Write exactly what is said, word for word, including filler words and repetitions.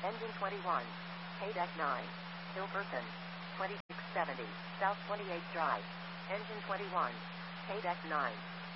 Engine twenty-one. Haydeck nine. Hilperton. twenty-six seventy. South twenty-eighth Drive. Engine twenty-one. Haydeck nine.